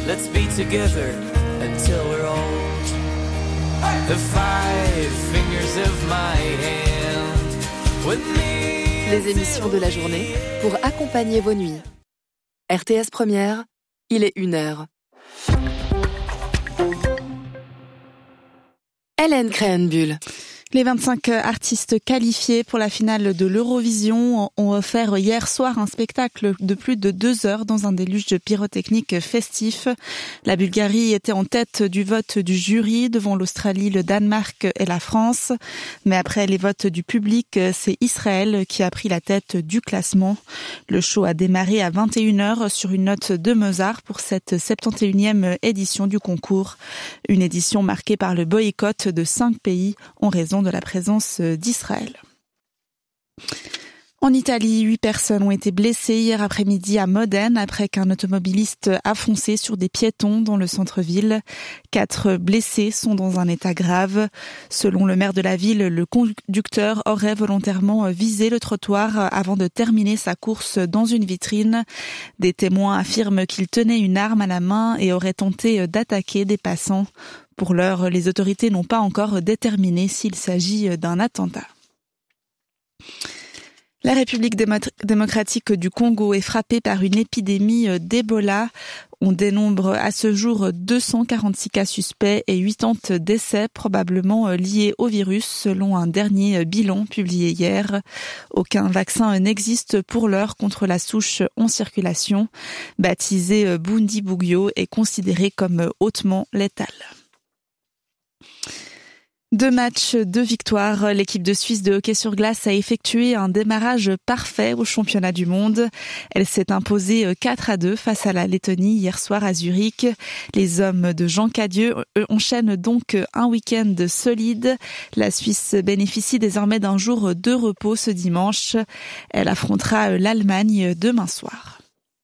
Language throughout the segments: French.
let's be together until we're old. The 5 fingers of my hand with me. Les émissions de la journée pour accompagner vos nuits. RTS Première, il est 1h. Hélène Krenbuhl. Les 25 artistes qualifiés pour la finale de l'Eurovision ont offert hier soir un spectacle de plus de 2 heures dans un déluge de pyrotechnique festif. La Bulgarie était en tête du vote du jury devant l'Australie, le Danemark et la France. Mais après les votes du public, c'est Israël qui a pris la tête du classement. Le show a démarré à 21h sur une note de Mozart pour cette 71e édition du concours. Une édition marquée par le boycott de 5 pays en raison de la présence d'Israël. En Italie, 8 personnes ont été blessées hier après-midi à Modène après qu'un automobiliste a foncé sur des piétons dans le centre-ville. 4 blessés sont dans un état grave. Selon le maire de la ville, le conducteur aurait volontairement visé le trottoir avant de terminer sa course dans une vitrine. Des témoins affirment qu'il tenait une arme à la main et aurait tenté d'attaquer des passants. Pour l'heure, les autorités n'ont pas encore déterminé s'il s'agit d'un attentat. La République démocratique du Congo est frappée par une épidémie d'Ebola. On dénombre à ce jour 246 cas suspects et 80 décès probablement liés au virus selon un dernier bilan publié hier. Aucun vaccin n'existe pour l'heure contre la souche en circulation. Baptisé Bundibugyo est considéré comme hautement létal. 2 matchs, 2 victoires. L'équipe de Suisse de hockey sur glace a effectué un démarrage parfait au championnat du monde. Elle s'est imposée 4-2 face à la Lettonie hier soir à Zurich. Les hommes de Jean Cadieux enchaînent donc un week-end solide. La Suisse bénéficie désormais d'un jour de repos ce dimanche. Elle affrontera l'Allemagne demain soir.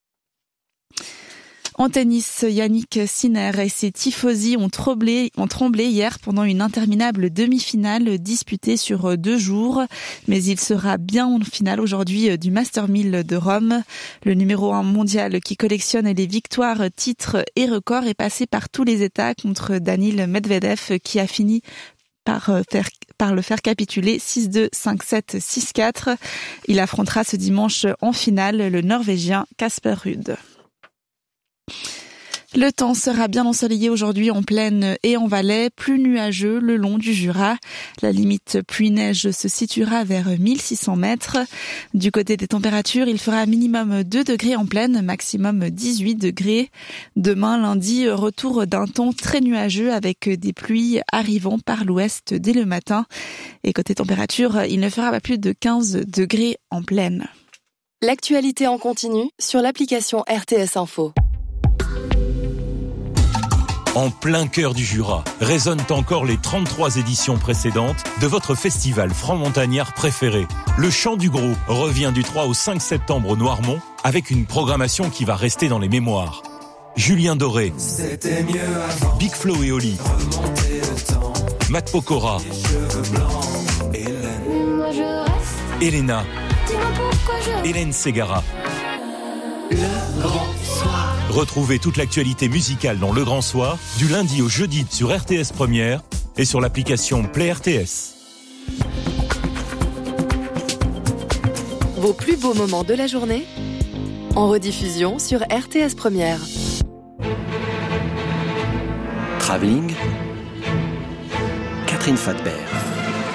En tennis, Yannick Sinner et ses tifosi ont tremblé hier pendant une interminable demi-finale disputée sur 2 jours. Mais il sera bien en finale aujourd'hui du Master 1000 de Rome. Le numéro 1 mondial qui collectionne les victoires, titres et records est passé par tous les états contre Daniil Medvedev qui a fini par le faire capituler 6-2, 5-7, 6-4. Il affrontera ce dimanche en finale le Norvégien Casper Ruud. Le temps sera bien ensoleillé aujourd'hui en plaine et en Valais, plus nuageux le long du Jura. La limite pluie-neige se situera vers 1600 mètres. Du côté des températures, il fera minimum 2 degrés en plaine, maximum 18 degrés. Demain, lundi, retour d'un temps très nuageux avec des pluies arrivant par l'ouest dès le matin. Et côté température, il ne fera pas plus de 15 degrés en plaine. L'actualité en continu sur l'application RTS Info. En plein cœur du Jura, résonnent encore les 33 éditions précédentes de votre festival franc-montagnard préféré. Le Chant du Gros revient du 3 au 5 septembre au Noirmont avec une programmation qui va rester dans les mémoires. Julien Doré, Big Flo et Oli, Matt Pokora, Elena, Hélène Ségara. Le Grand Soir. Retrouvez toute l'actualité musicale dans Le Grand Soir, du lundi au jeudi sur RTS Première et sur l'application Play RTS. Vos plus beaux moments de la journée en rediffusion sur RTS Première. Travelling, Catherine Fatbert.